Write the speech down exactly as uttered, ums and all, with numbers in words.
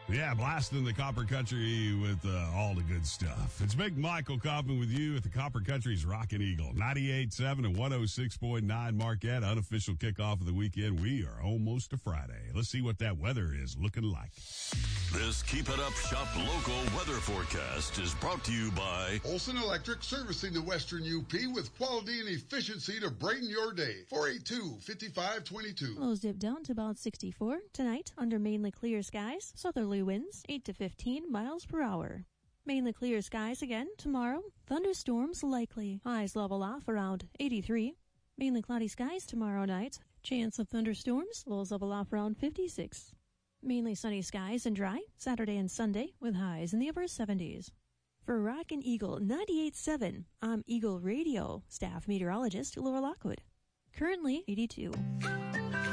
Yeah, blasting the Copper Country with uh, all the good stuff. It's Big Michael Kaufman with you at the Copper Country's Rockin' Eagle. ninety-eight point seven and one oh six point nine Marquette. Unofficial kickoff of the weekend. We are almost to Friday. Let's see what that weather is looking like. This Keep It Up Shop local weather forecast is brought to you by Olson Electric, servicing the Western U P with quality and efficiency to brighten your day. four eight two, five five two two. Lows dip down to about sixty-four. Tonight, under mainly clear skies, southerly winds eight to fifteen miles per hour. Mainly clear skies again tomorrow. Thunderstorms likely. Highs level off around eighty-three. Mainly cloudy skies tomorrow night. Chance of thunderstorms. Lows level off around fifty-six. Mainly sunny skies and dry Saturday and Sunday with highs in the upper seventies. For Rockin' Eagle ninety-eight point seven, I'm Eagle Radio staff meteorologist Laura Lockwood. Currently eighty-two.